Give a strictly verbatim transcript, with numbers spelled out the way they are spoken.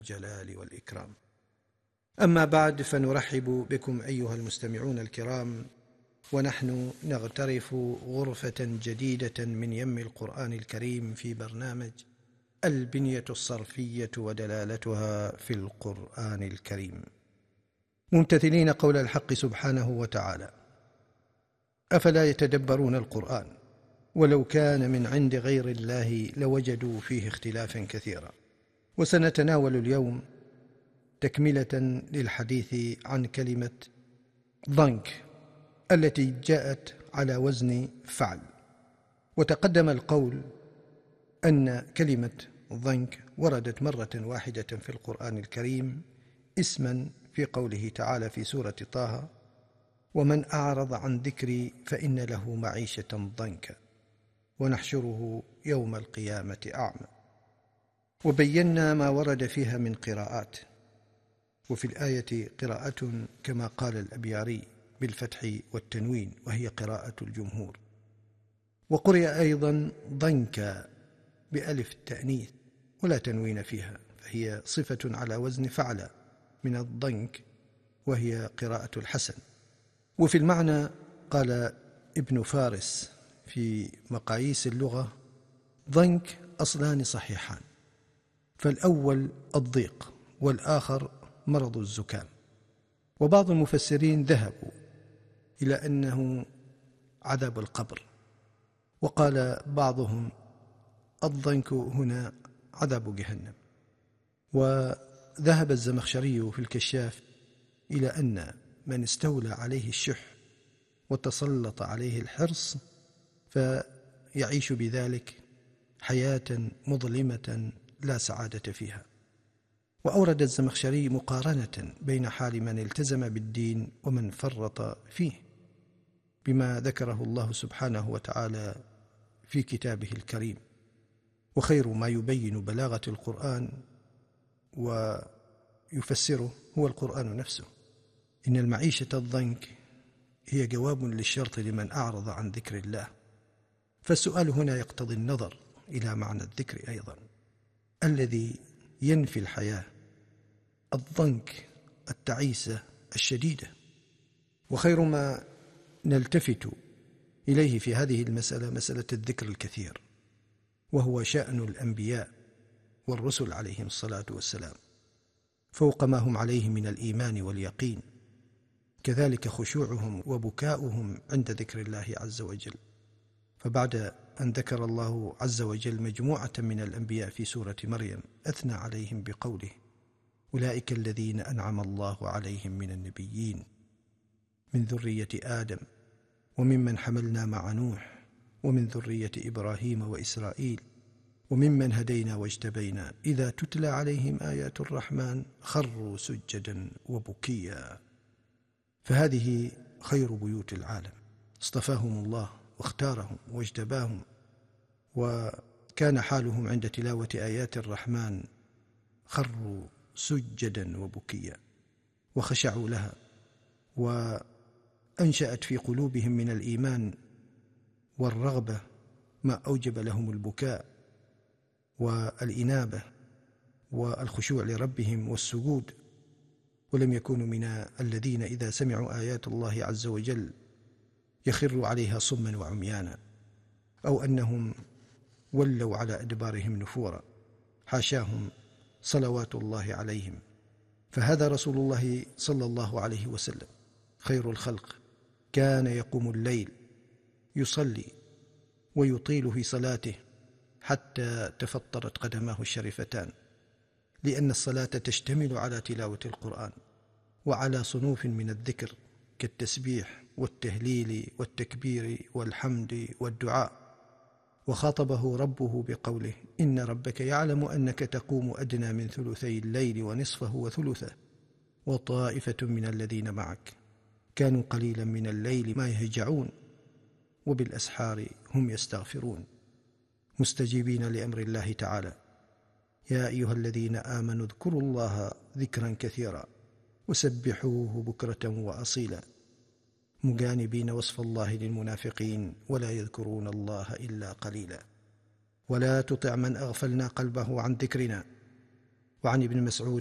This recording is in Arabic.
الجلال والإكرام. أما بعد، فنرحب بكم أيها المستمعون الكرام، ونحن نغترف غرفة جديدة من يم القرآن الكريم في برنامج البنية الصرفية ودلالتها في القرآن الكريم، ممتثلين قول الحق سبحانه وتعالى: أفلا يتدبرون القرآن ولو كان من عند غير الله لوجدوا فيه اختلافا كثيرا. وسنتناول اليوم تكملة للحديث عن كلمة ضنك التي جاءت على وزن فعل. وتقدم القول أن كلمة ضنك وردت مرة واحدة في القرآن الكريم اسما في قوله تعالى في سورة طه: ومن أعرض عن ذكري فإن له معيشة ضنكا ونحشره يوم القيامة أعمى. وبينا ما ورد فيها من قراءات، وفي الآية قراءة كما قال الأبياري بالفتح والتنوين وهي قراءة الجمهور، وقرئ أيضا ضنكا بألف التأنيث ولا تنوين فيها، فهي صفة على وزن فعل من الضنك وهي قراءة الحسن. وفي المعنى قال ابن فارس في مقاييس اللغة: ضنك أصلان صحيحان، فالأول الضيق والآخر مرض الزكام. وبعض المفسرين ذهبوا إلى أنه عذاب القبر، وقال بعضهم الضنك هنا عذاب جهنم. وذهب الزمخشري في الكشاف إلى أن من استولى عليه الشح وتسلط عليه الحرص فيعيش بذلك حياة مظلمة لا سعادة فيها. وأورد الزمخشري مقارنة بين حال من التزم بالدين ومن فرط فيه بما ذكره الله سبحانه وتعالى في كتابه الكريم. وخير ما يبين بلاغة القرآن ويفسره هو القرآن نفسه. إن المعيشة الضنك هي جواب للشرط لمن أعرض عن ذكر الله. فالسؤال هنا يقتضي النظر إلى معنى الذكر أيضا الذي ينفي الحياة، الضنك التعيسة الشديدة. وخير ما نلتفت إليه في هذه المسألة مسألة الذكر الكثير، وهو شأن الأنبياء والرسل عليهم الصلاة والسلام، فوق ما هم عليه من الإيمان واليقين، كذلك خشوعهم وبكاؤهم عند ذكر الله عز وجل. فبعد أن ذكر الله عز وجل مجموعة من الأنبياء في سورة مريم أثنى عليهم بقوله: أولئك الذين أنعم الله عليهم من النبيين من ذرية آدم وممن حملنا مع نوح ومن ذرية إبراهيم وإسرائيل وممن هدينا واجتبينا إذا تتلى عليهم آيات الرحمن خروا سجدا وبكيا. فهذه خير بيوت العالم، اصطفاهم الله واختارهم واجتباهم، وكان حالهم عند تلاوة آيات الرحمن خروا سجدا وبكيا وخشعوا لها، وأنشأت في قلوبهم من الإيمان والرغبة ما أوجب لهم البكاء والإنابة والخشوع لربهم والسجود. ولم يكونوا من الذين إذا سمعوا آيات الله عز وجل يخروا عليها صما وعميانا، أو أنهم ولوا على أدبارهم نفورا، حاشاهم صلوات الله عليهم. فهذا رسول الله صلى الله عليه وسلم خير الخلق، كان يقوم الليل يصلي ويطيل في صلاته حتى تفطرت قدماه الشريفتان، لأن الصلاة تشتمل على تلاوة القرآن وعلى صنوف من الذكر كالتسبيح والتهليل والتكبير والحمد والدعاء. وخاطبه ربه بقوله: إن ربك يعلم أنك تقوم أدنى من ثلثي الليل ونصفه وثلثه وطائفة من الذين معك كانوا قليلا من الليل ما يهجعون وبالأسحار هم يستغفرون، مستجيبين لأمر الله تعالى: يا أيها الذين آمنوا اذكروا الله ذكرا كثيرا وسبحوه بكرة وأصيلا، مجانبين وصف الله للمنافقين ولا يذكرون الله إلا قليلا. ولا تطع من أغفلنا قلبه عن ذكرنا وعن ابن مسعود